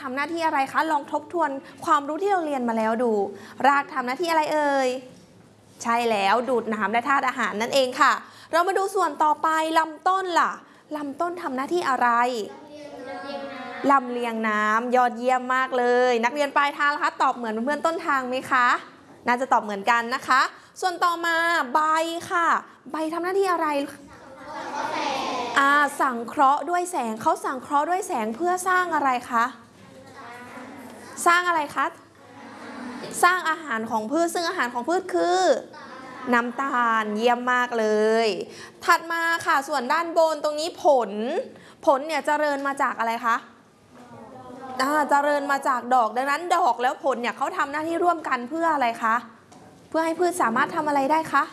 ทำหน้าที่อะไรคะลองทบทวนความรู้ที่เราเรียนมาแล้วดูรากทำหน้าที่อะไรเอ่ยใช่แล้วดูดน้ำและธาตุอาหารนั่นเองค่ะเรามาดูส่วนต่อไปลำต้นล่ะลำต้นทำหน้าที่อะไรลำเลียงน้ำยอดเยี่ยมมากเลยนักเรียนปลายทางนะคะตอบเหมือนเพื่อนต้นทางไหมคะน่าจะตอบเหมือนกันนะคะส่วนต่อมาใบค่ะใบทำหน้าที่อะไรสังเคราะห์ด้วยแสงเขาสังเคราะห์ด้วยแสงเพื่อสร้างอะไรคะสร้างอะไรคะสร้างอาหารของพืชซึ่งอาหารของพืชคือน้ำตาลเยี่ยมมากเลยถัดมาค่ะส่วนด้านบนตรงนี้ผลเนี่ยเจริญมาจากอะไรคะเจริญมาจากดอกดังนั้นดอกแล้วผลเนี่ยเขาทำหน้าที่ร่วมกันเพื่ออะไรคะเพื่อให้พืชสามารถทำอะไรได้คะ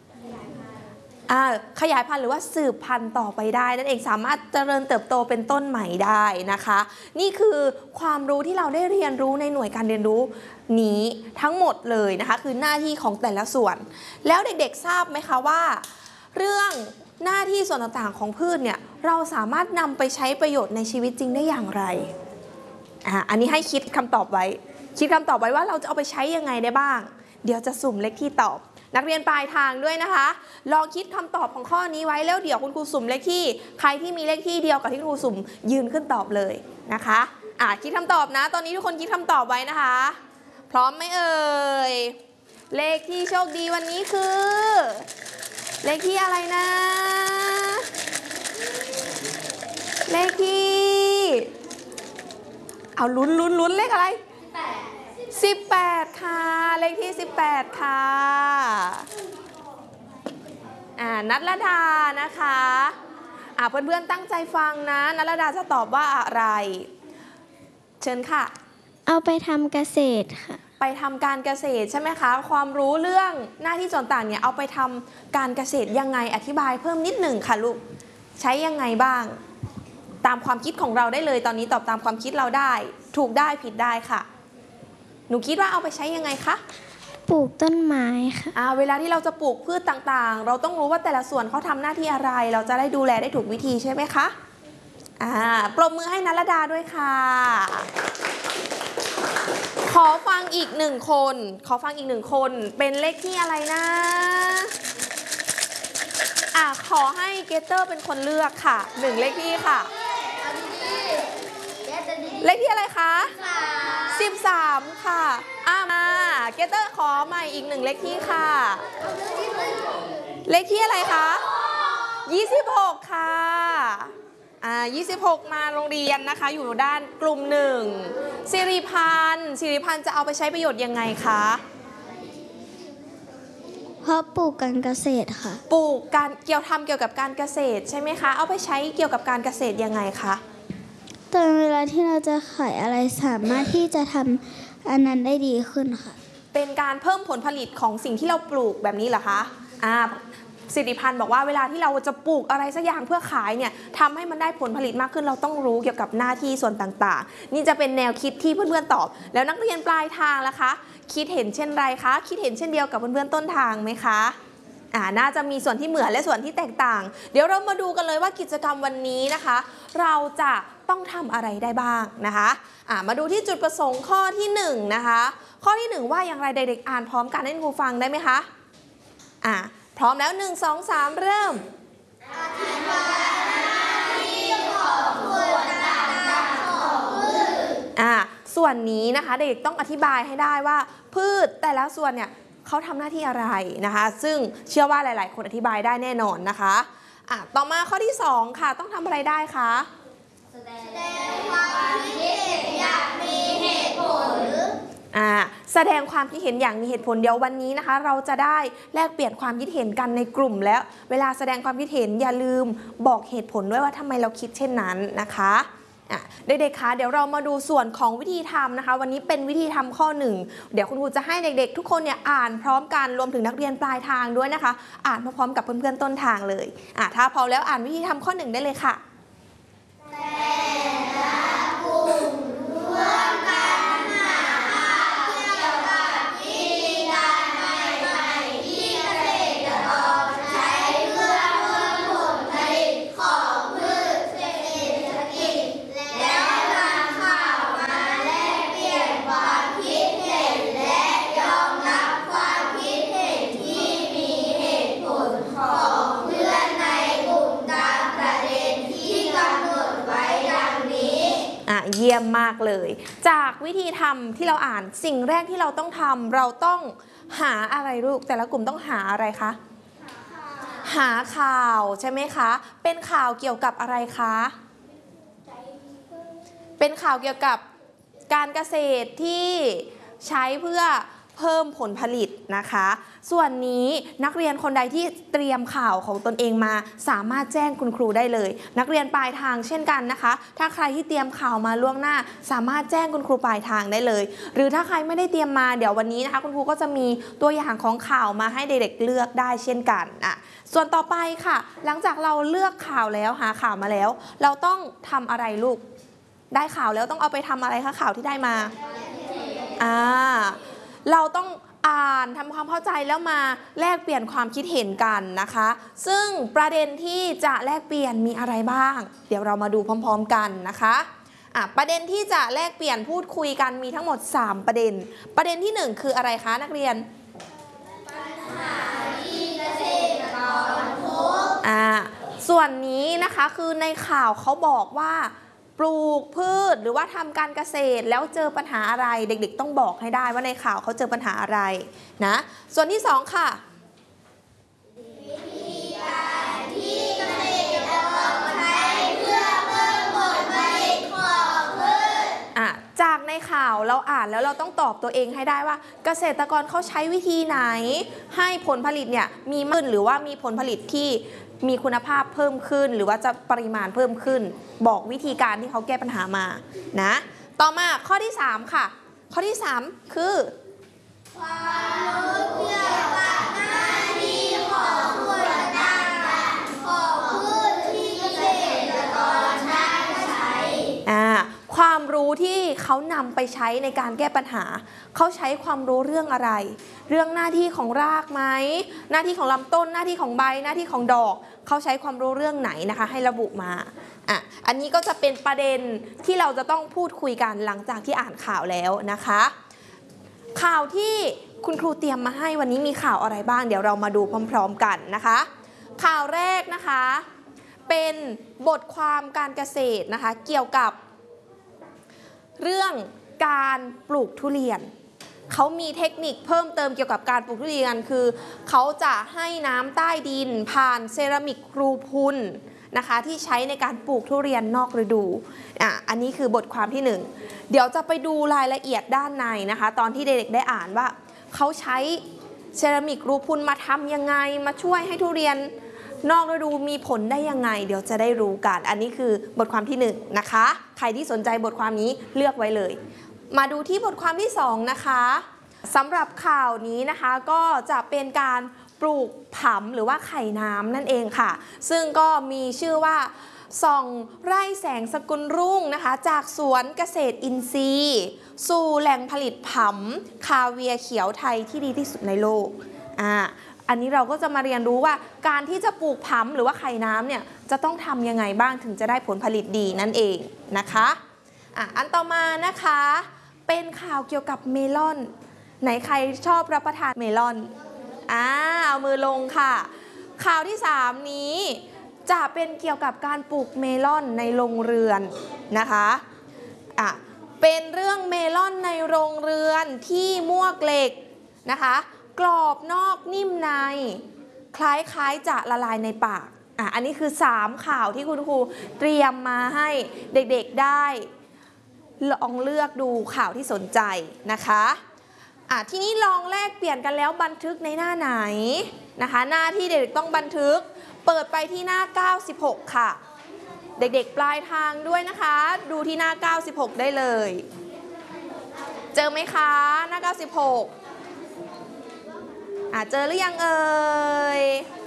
ขยายพันธุ์หรือว่าสืบพันธุ์ต่อไปได้นั่นเองสามารถเจริญเติบโตเป็นต้นใหม่ได้นะคะนี่คือความรู้ที่เราได้เรียนรู้ในหน่วยการเรียนรู้นี้ทั้งหมดเลยนะคะคือหน้าที่ของแต่ละส่วนแล้วเด็กๆทราบไหมคะว่าเรื่องหน้าที่ส่วนต่างๆของพืชเนี่ยเราสามารถนำไปใช้ประโยชน์ในชีวิตจริงได้อย่างไรอันนี้ให้คิดคำตอบไว้ว่าเราจะเอาไปใช้ยังไงได้บ้างเดี๋ยวจะสุ่มเลขที่ตอบนักเรียนปลายทางด้วยนะคะลองคิดคำตอบของข้อนี้ไว้แล้วเดี๋ยวคุณครูสุ่มเลขที่ใครที่มีเลขที่เดียวกับที่คุณครูสุ่มยืนขึ้นตอบเลยนะคะคิดคำตอบนะตอนนี้ทุกคนคิดคำตอบไว้นะคะพร้อมไหมเอ่ยเลขที่โชคดีวันนี้คือเลขที่อะไรนะเลขที่เอาลุ้นเลขอะไร18ค่ะเลขที่18ค่ะนัทรดานะคะเพื่อนๆตั้งใจฟังนะนัทรดาจะตอบว่าอะไรเชิญค่ะเอาไปทำเกษตรค่ะไปทำการเกษตรใช่ไหมคะความรู้เรื่องหน้าที่ส่วนต่างเนี่ยเอาไปทำการเกษตรยังไงอธิบายเพิ่มนิดหนึ่งค่ะลูกใช้ยังไงบ้างตามความคิดของเราได้เลยตอนนี้ตอบตามความคิดเราได้ถูกได้ผิดได้ค่ะหนูคิดว่าเอาไปใช้ยังไงคะปลูกต้นไม้ค่ะเวลาที่เราจะปลูกพืชต่างๆเราต้องรู้ว่าแต่ละส่วนเขาทำหน้าที่อะไรเราจะได้ดูแลได้ถูกวิธีใช่ไหมคะปรบมือให้นัทรดาด้วยค่ะขอฟังอีกหนึ่งคนเป็นเลขที่อะไรนะขอให้เกเตอร์เป็นคนเลือกค่ะ1เลขที่ค่ะเลขที่อะไรคะ13ค่ะมาเกเตอร์ขอใหม่อีก1เลขที่ค่ะเลขที่อะไรคะ26ค่ะ26มาโรงเรียนนะคะอยู่ด้านกลุ่ม1สิริพันธ์จะเอาไปใช้ประโยชน์ยังไงคะเพราะปลูกการเกษตรค่ะปลูกการเกี่ยวกับการเกษตรใช่ไหมคะเอาไปใช้เกี่ยวกับการเกษตรยังไงคะตอนเวลาที่เราจะขายอะไรสามารถที่จะทำอันนั้นได้ดีขึ้นค่ะเป็นการเพิ่มผลผลิตของสิ่งที่เราปลูกแบบนี้เหรอคะสิริพันธ์บอกว่าเวลาที่เราจะปลูกอะไรสักอย่างเพื่อขายเนี่ยทำให้มันได้ผลผลิตมากขึ้นเราต้องรู้เกี่ยวกับหน้าที่ส่วนต่างๆนี่จะเป็นแนวคิดที่เพื่อนๆตอบแล้วนักเรียนปลายทางล่ะคะคิดเห็นเช่นไรคะคิดเห็นเช่นเดียวกับเพื่อนๆต้นทางไหมคะน่าจะมีส่วนที่เหมือนและส่วนที่แตกต่างเดี๋ยวเรามาดูกันเลยว่ากิจกรรมวันนี้นะคะเราจะต้องทำอะไรได้บ้างนะคะมาดูที่จุดประสงค์ข้อที่1นะคะข้อที่1ว่าอย่างไรเด็กๆอ่านพร้อมกันให้ครูฟังได้ไหมคะพร้อมแล้ว1 2 3เริ่มอธิบายหน้าที่ของส่วนต่างๆของพืชส่วนนี้นะคะเด็กต้องอธิบายให้ได้ว่าพืชแต่ละส่วนเนี่ยเขาทำหน้าที่อะไรนะคะซึ่งเชื่อว่าหลายๆคนอธิบายได้แน่นอนนะคะต่อมาข้อที่2ค่ะต้องทำอะไรได้คะแสดงความคิดเห็นอย่างมีเหตุผลแสดงความคิดเห็นอย่างมีเหตุผลเดี๋ยววันนี้นะคะเราจะได้แลกเปลี่ยนความคิดเห็นกันในกลุ่มแล้วเวลาแสดงความคิดเห็นอย่าลืมบอกเหตุผลด้วยว่าทำไมเราคิดเช่นนั้นนะคะเด็กๆคะเดี๋ยวเรามาดูส่วนของวิธีทำนะคะวันนี้เป็นวิธีทำข้อ1เดี๋ยวคุณครูจะให้เด็กๆทุกคนเนี่ยอ่านพร้อมกันรวมถึงนักเรียนปลายทางด้วยนะคะอ่านพร้อมๆกับเพื่อนๆต้นทางเลยถ้าพร้อมแล้วอ่านวิธีทำข้อ1ได้เลยค่ะยี่ยมมากเลย จากวิธีทำที่เราอ่านสิ่งแรกที่เราต้องทำเราต้องหาอะไรลูกแต่ละกลุ่มต้องหาอะไรคะหาข่าวใช่ไหมคะเป็นข่าวเกี่ยวกับอะไรคะเป็นข่าวเกี่ยวกับการเกษตรที่ใช้เพื่อเพิ่มผลผลิตนะคะส่วนนี้นักเรียนคนใดที่เตรียมข่าวของตนเองมาสามารถแจ้งคุณครูได้เลยนักเรียนปลายทางเช่นกันนะคะถ้าใครที่เตรียมข่าวมาล่วงหน้าสามารถแจ้งคุณครูปลายทางได้เลยหรือถ้าใครไม่ได้เตรียมมาเดี๋ยววันนี้นะคะคุณครูก็จะมีตัวอย่างของข่าวมาให้เด็กๆเลือกได้เช่นกันส่วนต่อไปค่ะหลังจากเราเลือกข่าวแล้วหาข่าวมาแล้วเราต้องทำอะไรลูกได้ข่าวแล้วต้องเอาไปทำอะไรคะข่าวที่ได้มาเราต้องอ่านทำความเข้าใจแล้วมาแลกเปลี่ยนความคิดเห็นกันนะคะซึ่งประเด็นที่จะแลกเปลี่ยนมีอะไรบ้างเดี๋ยวเรามาดูพร้อมๆกันนะคะประเด็นที่จะแลกเปลี่ยนพูดคุยกันมีทั้งหมด3ประเด็นประเด็นที่1คืออะไรคะนักเรียนปัญหาที่เกษตรกรพบส่วนนี้นะคะคือในข่าวเขาบอกว่าปลูกพืชหรือว่าทำการเกษตรแล้วเจอปัญหาอะไรเด็กๆต้องบอกให้ได้ว่าในข่าวเขาเจอปัญหาอะไรนะส่วนที่2ค่ะวิธีการที่เกษตรกรใช้เพื่อเพิ่มผลผลิตของพืชจากในข่าวเราอ่านแล้วเราต้องตอบตัวเองให้ได้ว่าเกษตรกรเขาใช้วิธีไหนให้ผลผลิตเนี่ยมีมากขึ้นหรือว่ามีผลผลิตที่มีคุณภาพเพิ่มขึ้นหรือว่าจะปริมาณเพิ่มขึ้นบอกวิธีการที่เขาแก้ปัญหามานะต่อมาข้อที่3ค่ะข้อที่3คือความรู้เกี่ยวกับหน้าที่ของส่วนต่างๆของพืชที่เกษตรกรได้ใช้ความรู้ที่เขานำไปใช้ในการแก้ปัญหาเขาใช้ความรู้เรื่องอะไรเรื่องหน้าที่ของรากไหมหน้าที่ของลำต้นหน้าที่ของใบหน้าที่ของดอกเขาใช้ความรู้เรื่องไหนนะคะให้ระบุมาอันนี้ก็จะเป็นประเด็นที่เราจะต้องพูดคุยกันหลังจากที่อ่านข่าวแล้วนะคะข่าวที่คุณครูเตรียมมาให้วันนี้มีข่าวอะไรบ้างเดี๋ยวเรามาดูพร้อมๆกันนะคะข่าวแรกนะคะเป็นบทความการเกษตรนะคะเกี่ยวกับเรื่องการปลูกทุเรียนเขามีเทคนิคเพิ่มเติมเกี่ยวกับการปลูกทุเรียนคือเขาจะให้น้ำใต้ดินผ่านเซรามิกรูพุนนะคะที่ใช้ในการปลูกทุเรียนนอกฤดูอันนี้คือบทความที่1เดี๋ยวจะไปดูรายละเอียดด้านในนะคะตอนที่เด็กๆได้อ่านว่าเขาใช้เซรามิกรูพุนมาทำยังไงมาช่วยให้ทุเรียนนอกฤดูมีผลได้ยังไงเดี๋ยวจะได้รู้กันอันนี้คือบทความที่1นะคะใครที่สนใจบทความนี้เลือกไว้เลยมาดูที่บทความที่2นะคะสำหรับข่าวนี้นะคะก็จะเป็นการปลูกผำหรือว่าไข่น้ำนั่นเองค่ะซึ่งก็มีชื่อว่าส่องไร่แสงสกุลรุ่งนะคะจากสวนเกษตรอินทรีย์สู่แหล่งผลิตผำคาเวียร์เขียวไทยที่ดีที่สุดในโลกอันนี้เราก็จะมาเรียนรู้ว่าการที่จะปลูกผำหรือว่าไข่น้ำเนี่ยจะต้องทำยังไงบ้างถึงจะได้ผลผลิตดีนั่นเองนะคะอันต่อมานะคะเป็นข่าวเกี่ยวกับเมลอนไหนใครชอบรับประทานเมลอนเอามือลงค่ะข่าวที่3นี้จะเป็นเกี่ยวกับการปลูกเมลอนในโรงเรือนนะคะเป็นเรื่องเมลอนในโรงเรือนที่มวกเหล็กนะคะกรอบนอกนิ่มในคล้ายๆจะละลายในปากอันนี้คือ3ข่าวที่คุณครูเตรียมมาให้เด็กๆได้ลองเลือกดูข่าวที่สนใจนะคะทีนี้ลองแลกเปลี่ยนกันแล้วบันทึกในหน้าไหนนะคะหน้าที่เด็กๆต้องบันทึกเปิดไปที่หน้า96ค่ะเด็กๆปลายทางด้วยนะคะดูที่หน้า96ได้เลยเจอไหมคะหน้า96เจอหรือยังเอ่ย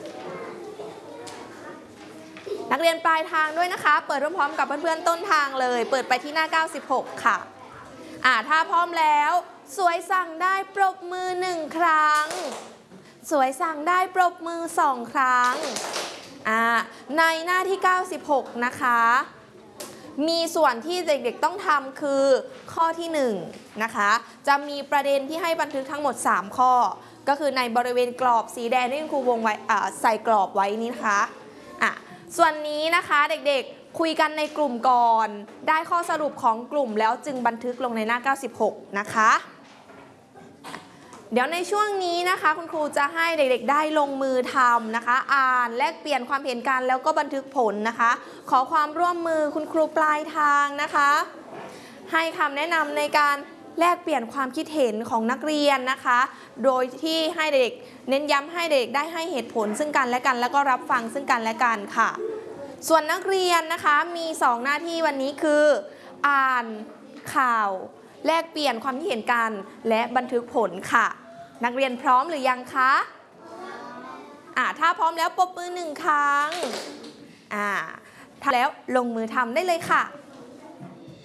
นักเรียนปลายทางด้วยนะคะเปิดพร้อมๆกับเพื่อนๆต้นทางเลยเปิดไปที่หน้า96ค่ะถ้าพร้อมแล้วสวยสั่งได้ปรบมือ1ครั้งสวยสั่งได้ปรบมือ2ครั้งในหน้าที่96นะคะมีส่วนที่เด็กๆต้องทำคือข้อที่1นะคะจะมีประเด็นที่ให้บันทึกทั้งหมด3ข้อก็คือในบริเวณกรอบสีแดงที่คุณครูวงไว้ใส่กรอบไว้นี้นะคะส่วนนี้นะคะเด็กๆคุยกันในกลุ่มก่อน ได้ข้อสรุปของกลุ่มแล้วจึงบันทึกลงในหน้า 96 นะคะ เดี๋ยวในช่วงนี้นะคะคุณครูจะให้เด็กๆได้ลงมือทำนะคะ อ่านแลกเปลี่ยนความเห็นกันแล้วก็บันทึกผลนะคะ ขอความร่วมมือคุณครูปลายทางนะคะ ให้คำแนะนำในการแลกเปลี่ยนความคิดเห็นของนักเรียนนะคะ โดยที่ให้เด็กเน้นย้ำให้เด็กได้ให้เหตุผลซึ่งกันและกันแล้วก็รับฟังซึ่งกันและกันค่ะ ส่วนนักเรียนนะคะมี 2 หน้าที่วันนี้คือ อ่านข่าวแลกเปลี่ยนความคิดเห็นกันและบันทึกผลค่ะนักเรียนพร้อมหรือยังคะถ้าพร้อมแล้วปรบมือ1 ครั้งถ้าแล้วลงมือทำได้เลยค่ะ